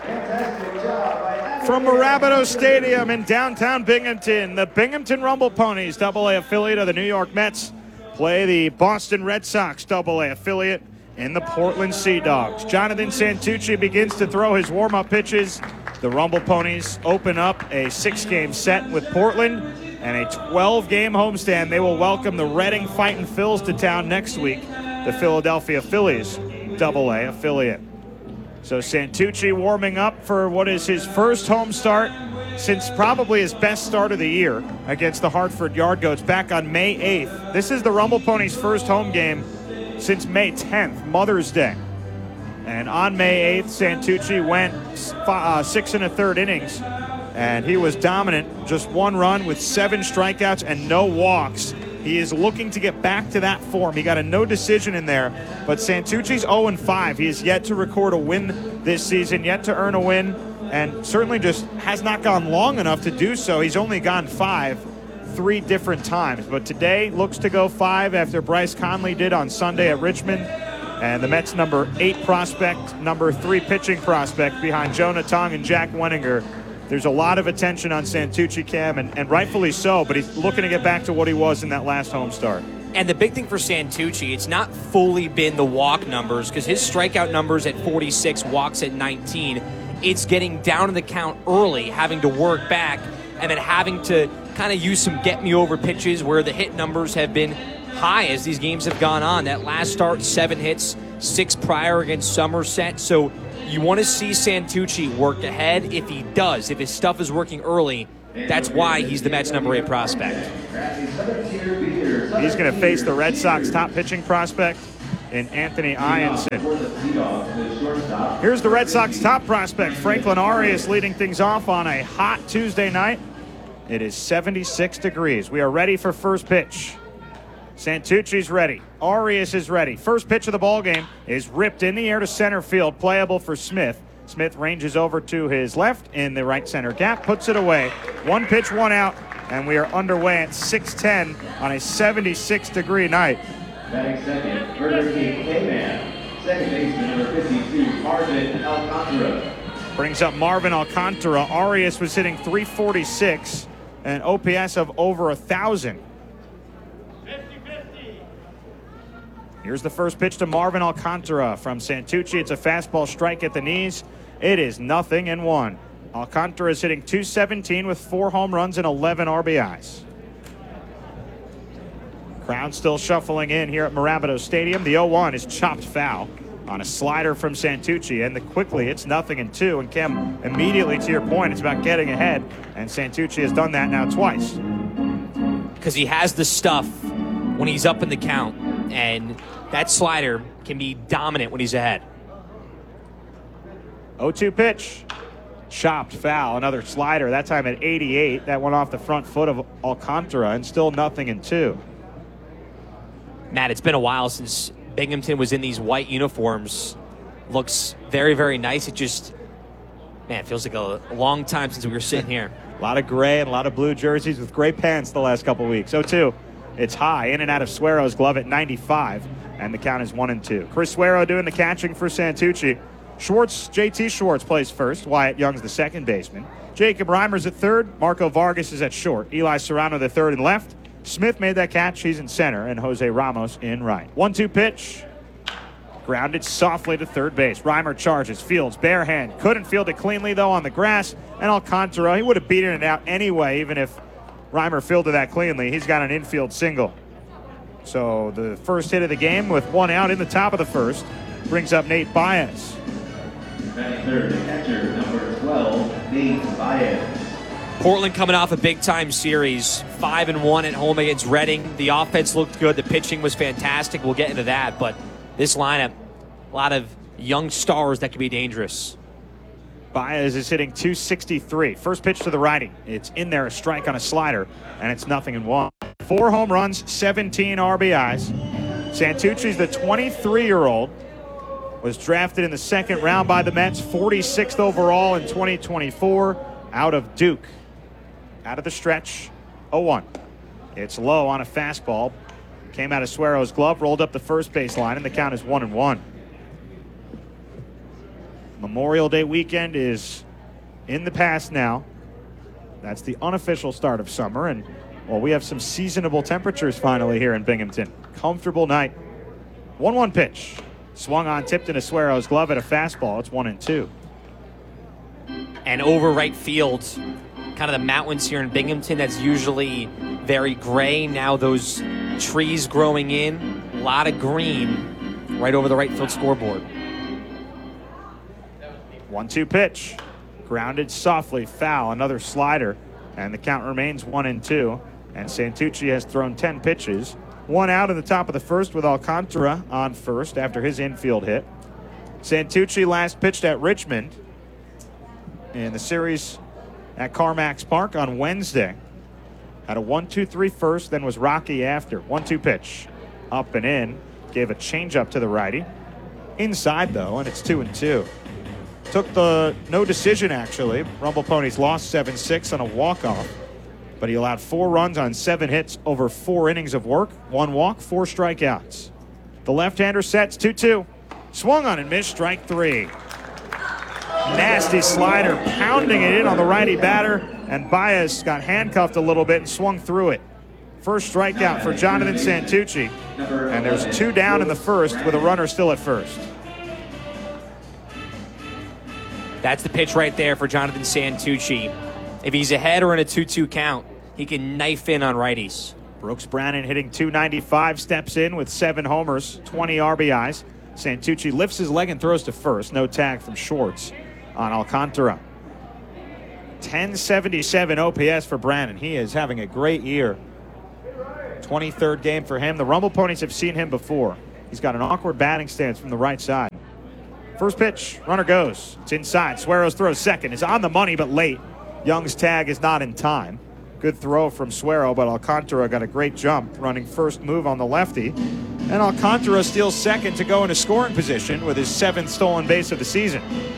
From Marabito Stadium in downtown Binghamton, the Binghamton Rumble Ponies, AA affiliate of the New York Mets, play the Boston Red Sox, AA affiliate, in the Portland Sea Dogs. Jonathan Santucci begins to throw his warm-up pitches. The Rumble Ponies open up a 6-game set with Portland and a 12-game homestand. They will welcome the Reading Fightin' Phils to town next week, the Philadelphia Phillies, AA affiliate. So Santucci warming up for what is his first home start since probably his best start of the year against the Hartford Yard Goats back on May 8th. This is the Rumble Ponies' first home game since May 10th, Mother's Day. And on May 8th, Santucci went 6 1/3 innings, and he was dominant. Just 1 run with 7 strikeouts and no walks. He is looking to get back to that form. He got a no decision in there, but Santucci's 0-5. He has yet to record a win this season, yet to earn a win, and certainly just has not gone long enough to do so. He's only gone 5 3 different times, but today looks to go 5 after Bryce Conley did on Sunday at Richmond. And the Mets' number 8 prospect, number 3 pitching prospect behind Jonah Tong and Jack Wenninger. There's a lot of attention on Santucci, Cam, and rightfully so, but he's looking to get back to what he was in that last home start. And the big thing for Santucci, it's not fully been the walk numbers, because his strikeout numbers at 46, walks at 19. It's getting down to the count early, having to work back, and then having to kind of use some get-me-over pitches where the hit numbers have been high as these games have gone on. That last start, 7 hits, 6 prior against Somerset. So you want to see Santucci work ahead. If he does, if his stuff is working early, that's why he's the Mets' number 8 prospect. He's going to face the Red Sox top pitching prospect in Anthony Ianson. Here's the Red Sox top prospect, Franklin Arias, leading things off on a hot Tuesday night. It is 76 degrees. We are ready for first pitch. Santucci's ready. Arias is ready. First pitch of the ball game is ripped in the air to center field, playable for Smith. Smith ranges over to his left in the right center gap, puts it away. 1 pitch, 1 out, and we are underway at 6:10 on a 76-degree night. Batting second, Burger King K-Man. Second baseman, number 52, Marvin Alcantara. Brings up Marvin Alcantara. Arias was hitting .346, an OPS of over 1,000. Here's the first pitch to Marvin Alcantara from Santucci. It's a fastball strike at the knees. It is 0-1. Alcantara is hitting .217 with 4 home runs and 11 RBIs. Crowd still shuffling in here at Marabito Stadium. The 0-1 is chopped foul on a slider from Santucci, and quickly it's 0-2. And Kim, immediately to your point, it's about getting ahead, and Santucci has done that now twice. Because he has the stuff when he's up in the count, and that slider can be dominant when he's ahead. 0-2 pitch. Chopped foul. Another slider, that time at 88. That went off the front foot of Alcantara, and still 0-2. Matt, it's been a while since Binghamton was in these white uniforms. Looks very, very nice. It just, man, it feels like a long time since we were sitting here. A lot of gray and a lot of blue jerseys with gray pants the last couple weeks. 0-2. It's high. In and out of Suero's glove at 95. And the count is 1-2. Chris Suero doing the catching for Santucci. JT Schwartz plays first. Wyatt Young's the second baseman. Jacob Reimer's at third. Marco Vargas is at short. Eli Serrano the third and left. Smith made that catch. He's in center. And Jose Ramos in right. 1-2 pitch. Grounded softly to third base. Reimer charges, fields, bare hand. Couldn't field it cleanly, though, on the grass. And Alcantara, he would have beaten it out anyway, even if Reimer fielded that cleanly. He's got an infield single. So the first hit of the game with 1 out in the top of the first brings up Nate Baez. Batting third, the catcher, number 12, Nate Baez. Portland coming off a big-time series, 5-1 at home against Reading. The offense looked good. The pitching was fantastic. We'll get into that, but this lineup, a lot of young stars that could be dangerous. Baez is hitting .263. First pitch to the righty. It's in there, a strike on a slider, and it's 0-1. 4 home runs, 17 RBIs. Santucci's the 23-year-old. Was drafted in the second round by the Mets, 46th overall in 2024, out of Duke. Out of the stretch, 0-1. It's low on a fastball. Came out of Suero's glove, rolled up the first base line, and the count is 1-1. Memorial Day weekend is in the past now. That's the unofficial start of summer, and well, we have some seasonable temperatures finally here in Binghamton. Comfortable night. 1-1 pitch. Swung on, tipped into Suero's glove at a fastball. It's 1-2. And over right field, kind of the mountains here in Binghamton, that's usually very gray. Now those trees growing in, a lot of green right over the right field scoreboard. 1-2 pitch. Grounded softly, foul, another slider, and the count remains 1-2. And Santucci has thrown 10 pitches. One out in the top of the first with Alcantara on first after his infield hit. Santucci last pitched at Richmond in the series at CarMax Park on Wednesday. Had a 1-2-3 first, then was rocky after. 1-2 pitch. Up and in. Gave a changeup to the righty. Inside, though, and it's 2-2. Took the no decision, actually. Rumble Ponies lost 7-6 on a walk-off. But he allowed 4 runs on 7 hits over 4 innings of work. 1 walk, 4 strikeouts. The left-hander sets 2-2. Swung on and missed, strike 3. Nasty slider, pounding it in on the righty batter. And Baez got handcuffed a little bit and swung through it. First strikeout for Jonathan Santucci. And there's 2 down in the first with a runner still at first. That's the pitch right there for Jonathan Santucci. If he's ahead or in a 2-2 count, he can knife in on righties. Brooks Brannan hitting .295, steps in with 7 homers, 20 RBIs. Santucci lifts his leg and throws to first. No tag from Schwartz on Alcantara. 1077 OPS for Brannan. He is having a great year. 23rd game for him. The Rumble Ponies have seen him before. He's got an awkward batting stance from the right side. First pitch, runner goes. It's inside. Suero's throws second. It's on the money, but late. Young's tag is not in time. Good throw from Suero, but Alcantara got a great jump, running first move on the lefty. And Alcantara steals second to go into scoring position with his 7th stolen base of the season.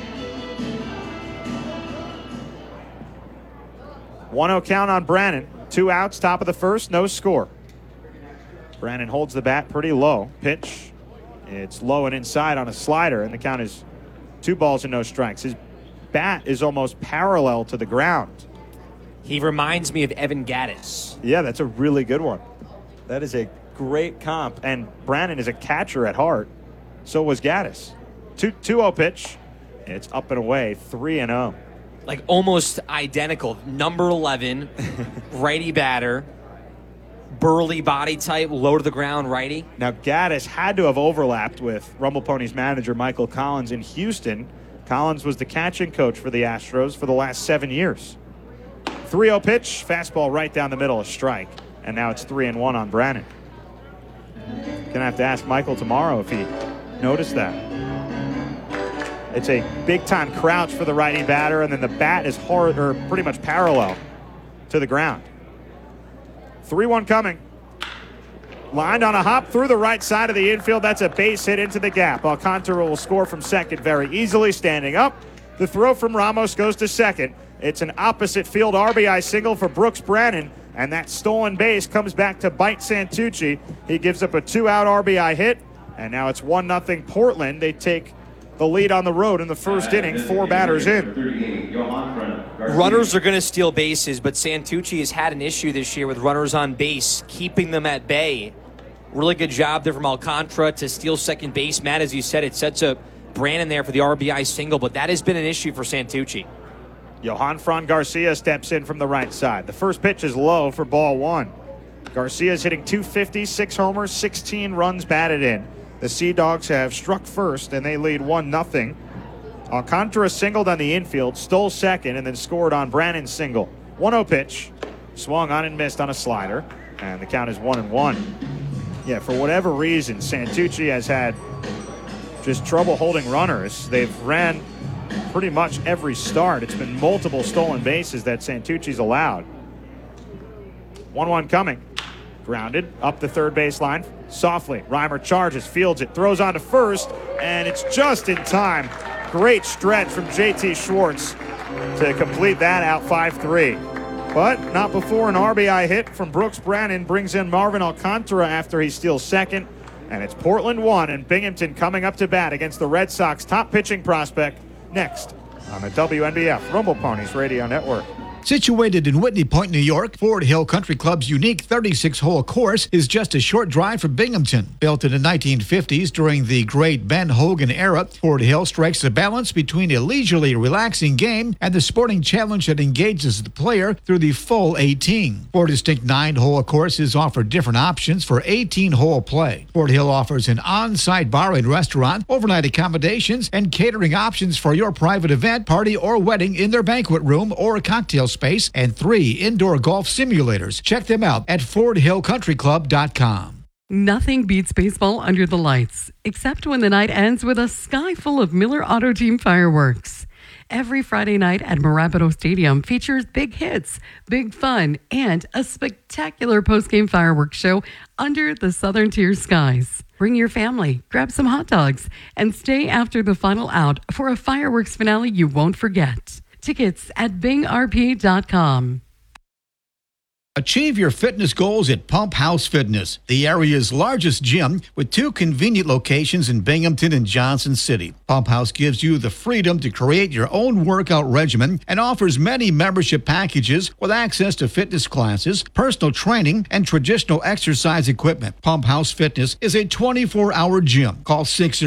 1-0 count on Brannan. 2 outs, top of the first, no score. Brannan holds the bat pretty low. Pitch. It's low and inside on a slider, and the count is 2 balls and no strikes. His bat is almost parallel to the ground. He reminds me of Evan Gattis. Yeah, that's a really good one. That is a great comp, and Brannan is a catcher at heart. So was Gattis. 2-0 pitch. It's up and away, 3-0. Like almost identical. Number 11, righty batter, burly body type, low to the ground righty. Now, Gattis had to have overlapped with Rumble Ponies manager Michael Collins in Houston. Collins was the catching coach for the Astros for the last 7 years. 3-0 pitch, fastball right down the middle, a strike. And now it's 3-1 on Brannan. Gonna have to ask Michael tomorrow if he noticed that. It's a big-time crouch for the righty batter, and then the bat is hard, or pretty much parallel to the ground. 3-1 coming. Lined on a hop through the right side of the infield. That's a base hit into the gap. Alcantara will score from second very easily, standing up. The throw from Ramos goes to second. It's an opposite field RBI single for Brooks Brannan, and that stolen base comes back to bite Santucci. He gives up a 2-out RBI hit, and now it's 1-0 Portland. They take the lead on the road in the first inning, 4 batters in. Runners are going to steal bases, but Santucci has had an issue this year with runners on base, keeping them at bay. Really good job there from Alcantara to steal second base. Matt, as you said, it sets up Brannan there for the RBI single, but that has been an issue for Santucci. Johanfran Garcia steps in from the right side. The first pitch is low for ball 1. Garcia's hitting .250, 6 homers, 16 runs batted in. The Sea Dogs have struck first, and they lead 1-0. Alcantara singled on the infield, stole second, and then scored on Brannan's single. 1-0 pitch, swung on and missed on a slider, and the count is 1-1. Yeah, for whatever reason, Santucci has had just trouble holding runners. They've ran pretty much every start. It's been multiple stolen bases that Santucci's allowed. 1-1 coming. Grounded up the third baseline. Softly, Reimer charges, fields it, throws on to first, and it's just in time. Great stretch from JT Schwartz to complete that out 5-3. But not before an RBI hit from Brooks Brannan brings in Marvin Alcantara after he steals second. And it's Portland 1 and Binghamton coming up to bat against the Red Sox top pitching prospect, next on the WNBF Rumble Ponies Radio Network. Situated in Whitney Point, New York, Ford Hill Country Club's unique 36-hole course is just a short drive from Binghamton. Built in the 1950s during the great Ben Hogan era, Ford Hill strikes a balance between a leisurely, relaxing game and the sporting challenge that engages the player through the full 18. Four distinct 9-hole courses offer different options for 18-hole play. Ford Hill offers an on-site bar and restaurant, overnight accommodations, and catering options for your private event, party, or wedding in their banquet room or cocktail space, and 3 indoor golf simulators. Check them out at FordHillCountryClub.com. Nothing beats baseball under the lights, except when the night ends with a sky full of Miller Auto Team fireworks. Every Friday night at Marabito Stadium features big hits, big fun, and a spectacular post-game fireworks show under the Southern Tier skies. Bring your family, grab some hot dogs, and stay after the final out for a fireworks finale you won't forget. Tickets at bingrpa.com. Achieve your fitness goals at Pump House Fitness, the area's largest gym with 2 convenient locations in Binghamton and Johnson City. Pump House gives you the freedom to create your own workout regimen and offers many membership packages with access to fitness classes, personal training, and traditional exercise equipment. Pump House Fitness is a 24-hour gym. Call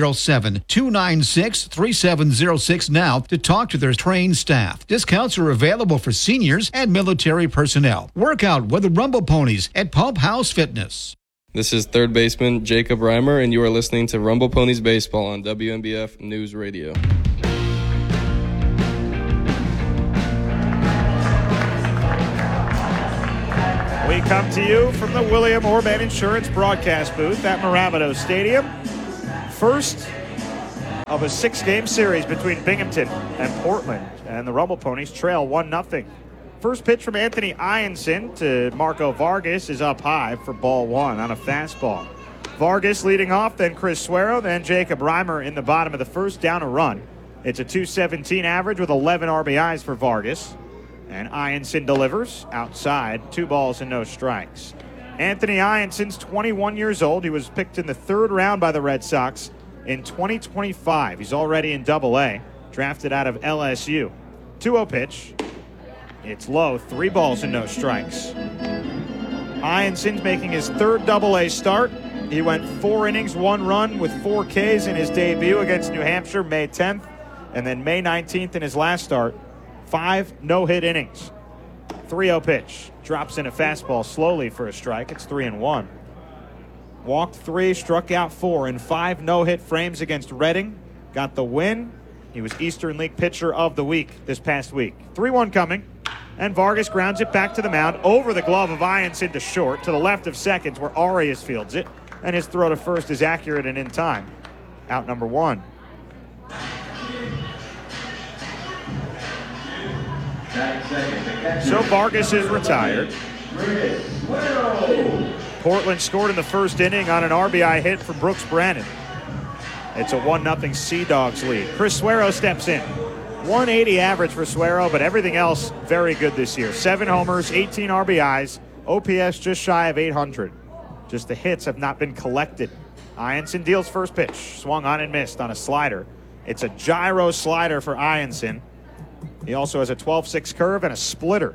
607-296-3706 now to talk to their trained staff. Discounts are available for seniors and military personnel. Workout with the Rumble Ponies at Pump House Fitness. This is third baseman Jacob Reimer, and you are listening to Rumble Ponies Baseball on WNBF News Radio. We come to you from the William Orban Insurance broadcast booth at Marabito Stadium. First of a 6-game series between Binghamton and Portland, and the Rumble Ponies trail 1-0. First pitch from Anthony Ianson to Marco Vargas is up high for ball 1 on a fastball. Vargas leading off, then Chris Suero, then Jacob Reimer in the bottom of the first, down a run. It's a .217 average with 11 RBIs for Vargas. And Ianson delivers outside, 2 balls and no strikes. Anthony Ianson's 21 years old. He was picked in the 3rd round by the Red Sox in 2025. He's already in Double-A, drafted out of LSU. 2-0 pitch. It's low, 3 balls and no strikes. Ianson's making his 3rd Double-A start. He went 4 innings, 1 run with 4 Ks in his debut against New Hampshire May 10th, and then May 19th in his last start. 5 no-hit innings. 3-0 pitch. Drops in a fastball slowly for a strike. It's 3-1. Walked 3, struck out 4 in 5 no-hit frames against Reading. Got the win. He was Eastern League Pitcher of the Week this past week. 3-1 coming. And Vargas grounds it back to the mound over the glove of Ianson to short, to the left of seconds where Arias fields it. And his throw to first is accurate and in time. Out number 1. So Vargas is retired. Portland scored in the first inning on an RBI hit from Brooks Brannon. It's a 1-0 Sea Dogs lead. Chris Suero steps in. 180 average for Suero, but everything else very good this year. 7 homers, 18 RBIs, OPS just shy of 800. Just the hits have not been collected. Ianson deals first pitch. Swung on and missed on a slider. It's a gyro slider for Ianson. He also has a 12-6 curve and a splitter.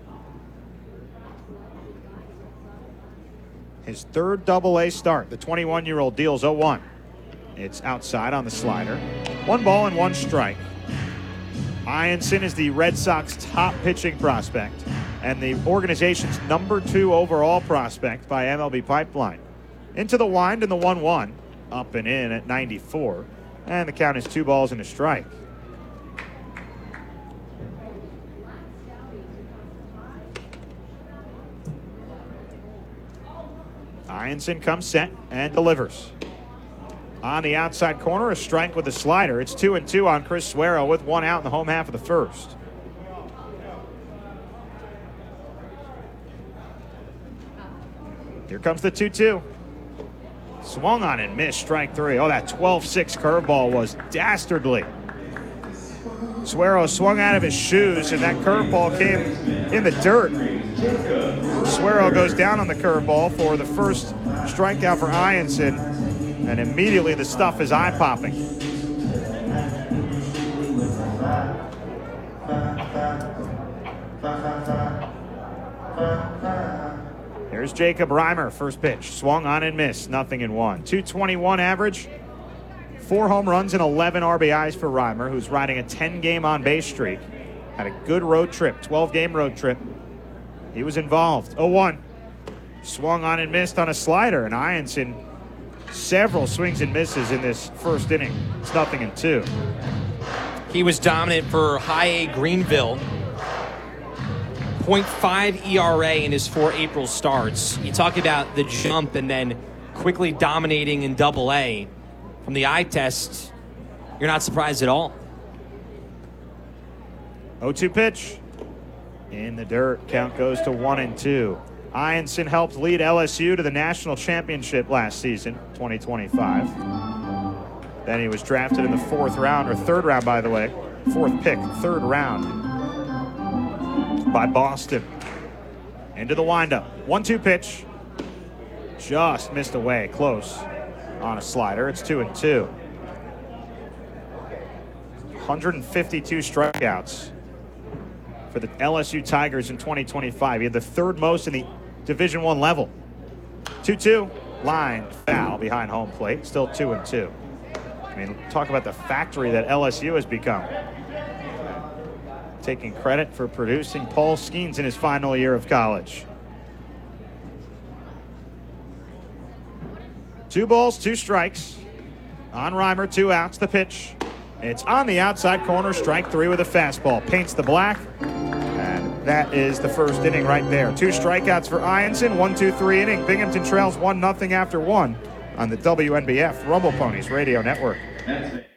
His 3rd Double-A start. The 21-year-old deals 0-1. It's outside on the slider. 1 ball and 1 strike. Ianson is the Red Sox top pitching prospect and the organization's number 2 overall prospect by MLB Pipeline. Into the wind in the 1-1. Up and in at 94. And the count is 2 balls and a strike. Ianson comes set and delivers. On the outside corner, a strike with a slider. It's 2-2 on Chris Suero with 1 out in the home half of the first. Here comes the 2-2. Swung on and missed, strike 3. Oh, that 12-6 curveball was dastardly. Suero swung out of his shoes, and that curveball came in the dirt. Suero goes down on the curveball for the first strikeout for Ianson, and immediately the stuff is eye-popping. Here's Jacob Reimer, first pitch. Swung on and missed, nothing in one. 221 average, 4 home runs and 11 RBIs for Reimer, who's riding a 10-game on-base streak. Had a good road trip, 12-game road trip. He was involved. 0-1. Swung on and missed on a slider, and Ianson several swings and misses in this first inning. It's nothing in 2. He was dominant for High A Greenville. 0.5 ERA in his 4 April starts. You talk about the jump and then quickly dominating in Double A. From the eye test, you're not surprised at all. 0-2 pitch. In the dirt, count goes to 1-2. Ianson helped lead LSU to the national championship last season, 2025. Then he was drafted in the 4th round, or 3rd round, by the way. 4th pick, 3rd round by Boston. Into the windup. 1-2 pitch. Just missed away, close on a slider. It's 2-2. 152 strikeouts for the LSU Tigers in 2025. He had the 3rd most in the Division I level. 2-2, line foul behind home plate. Still 2-2. I mean, talk about the factory that LSU has become. Taking credit for producing Paul Skeens in his final year of college. 2 balls, 2 strikes. On Reimer, 2 outs. The pitch. It's on the outside corner. Strike 3 with a fastball. Paints the black. And that is the first inning right there. 2 strikeouts for Ianson. 1-2-3 inning. Binghamton trails 1-0 after 1 on the WNBF Rumble Ponies Radio Network. That's it.